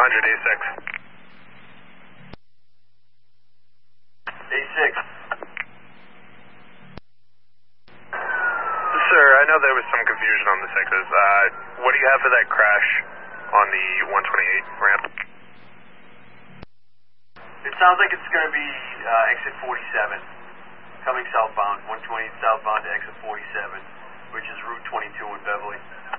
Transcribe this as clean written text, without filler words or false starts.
A6. A6. Sir, I know there was some confusion on the 6s. What do you have for that crash on the 128 ramp? It sounds like it's going to be exit 47, coming southbound, 120 southbound to exit 47, which is Route 22 in Beverly.